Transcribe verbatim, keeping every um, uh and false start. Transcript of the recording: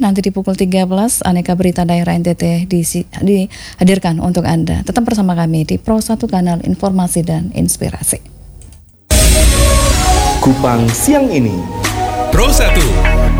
nanti di pukul tiga belas Aneka Berita Daerah N T T dihadirkan untuk Anda. Tetap bersama kami di Pro satu Kanal Informasi dan Inspirasi. Kupang siang ini. Pro satu